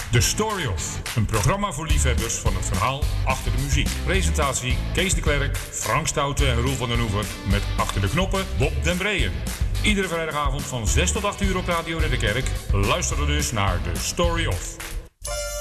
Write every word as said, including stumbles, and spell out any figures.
The Story Of, een programma voor liefhebbers van het verhaal achter de muziek. Presentatie Kees de Klerk, Frank Stouten en Roel van den Oever met achter de knoppen Bob den Breeën. Iedere vrijdagavond van zes tot acht uur op Radio Ridderkerk. Luister dus naar The Story Of.